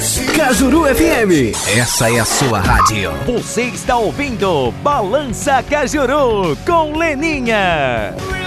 Cajuru FM, essa é a sua rádio. Você está ouvindo Balança Cajuru com Leninha.